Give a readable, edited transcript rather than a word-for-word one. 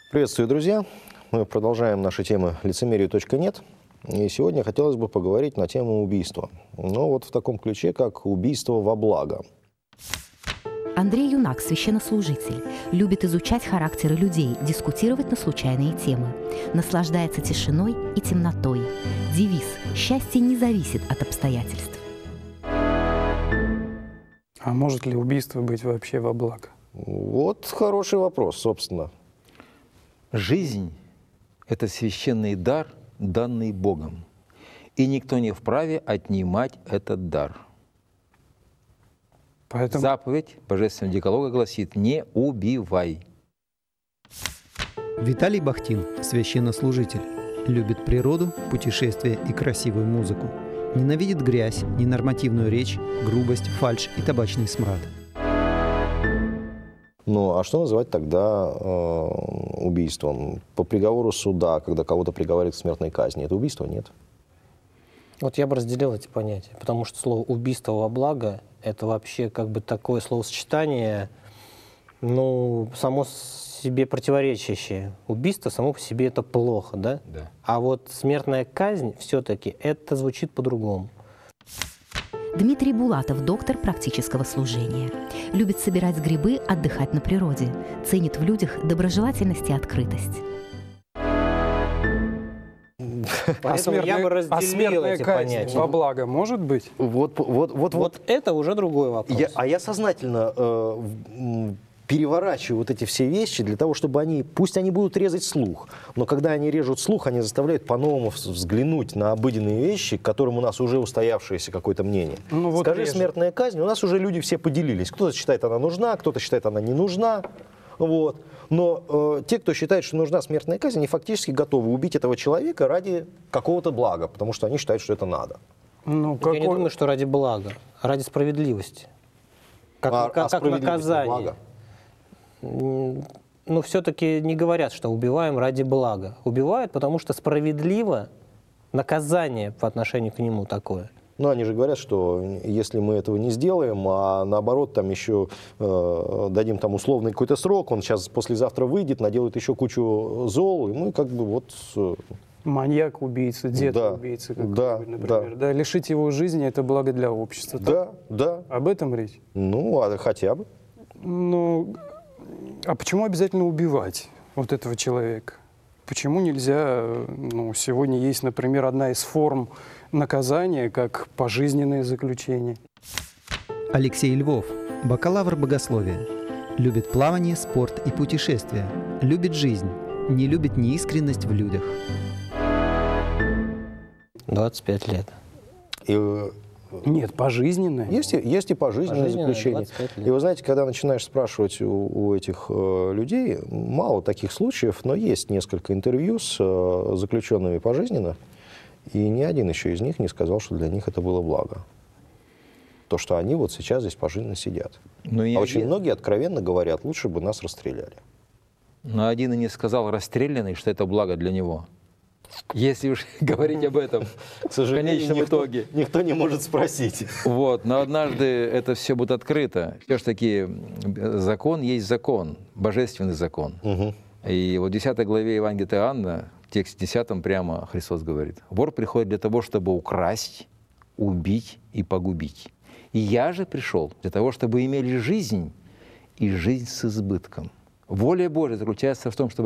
Приветствую, друзья! Мы продолжаем наши темы лицемерию.нет. И сегодня хотелось бы поговорить на тему убийства. Но вот в таком ключе, как убийство во благо. Андрей Юнак, священнослужитель, любит изучать характеры людей, дискутировать на случайные темы. Наслаждается тишиной и темнотой. Девиз «Счастье не зависит от обстоятельств». А может ли убийство быть вообще во благо? Вот хороший вопрос, собственно. Жизнь – это священный дар, данный Богом, и никто не вправе отнимать этот дар. Поэтому... Заповедь Божественного Декалога гласит «не убивай». Виталий Бахтин, священнослужитель, любит природу, путешествия и красивую музыку. Ненавидит грязь, ненормативную речь, грубость, фальшь и табачный смрад. Ну, а что называть тогда убийством? По приговору суда, когда кого-то приговаривают к смертной казни, это убийство? Нет. Вот я бы разделил эти понятия, потому что слово «убийство во благо» — это вообще как бы такое словосочетание, ну, само себе противоречащее. Убийство само по себе — это плохо, да? Да. А вот смертная казнь все-таки это звучит по-другому. Дмитрий Булатов, доктор практического служения. Любит собирать грибы, отдыхать на природе. Ценит в людях доброжелательность и открытость. Поэтому я бы разделил смертная эти казнь понятия. во благо может быть? Вот это уже другой вопрос. Я сознательно переворачиваю вот эти все вещи для того, чтобы пусть они будут резать слух, но когда они режут слух, они заставляют по-новому взглянуть на обыденные вещи, к которым у нас уже устоявшееся какое-то мнение. Ну, вот Скажи, режет. смертная казнь, у нас уже люди все поделились. Кто-то считает, она нужна, кто-то считает, она не нужна. Вот. Но те, кто считает, что нужна смертная казнь, они фактически готовы убить этого человека ради какого-то блага, потому что они считают, что это надо. Ну, Я не думаю, что ради блага, а ради справедливости. Как справедливость — это наказание. благо? Но все-таки не говорят, что убиваем ради блага. Убивают, потому что справедливо наказание по отношению к нему такое. Ну, они же говорят, что если мы этого не сделаем, а наоборот, там еще дадим там условный какой-то срок, он сейчас послезавтра выйдет, наделает еще кучу зол, и мы как бы вот... маньяк, убийца, дед Да, убийца, да, например. Да. Лишить его жизни – это благо для общества. Да, так? да. Об этом речь? Ну, а хотя бы. Ну, а почему обязательно убивать вот этого человека? Почему нельзя, ну, сегодня есть, например, одна из форм наказания, как пожизненное заключение. Алексей Львов, бакалавр богословия. Любит плавание, спорт и путешествия. Любит жизнь, не любит неискренность в людях. 25 лет. Нет, пожизненное. Есть и пожизненное Пожизненное, заключение. 25 лет. И вы знаете, когда начинаешь спрашивать у этих людей, мало таких случаев, но есть несколько интервью с заключенными пожизненно, и ни один еще из них не сказал, что для них это было благо. То, что они вот сейчас здесь пожизненно сидят. Но А очень многие откровенно говорят, лучше бы нас расстреляли. Но один и не сказал расстрелянный, что это благо для него. Если уж говорить об этом К в сожалению, конечном итоге. никто не может спросить. Вот, но однажды это все будет открыто. Все-таки закон есть закон, божественный закон. И вот в 10 главе Евангелия от Иоанна, в тексте 10 прямо Христос говорит: «Вор приходит для того, чтобы украсть, убить и погубить. И я же пришел для того, чтобы имели жизнь, и жизнь с избытком». Воля Божия заключается в том, чтобы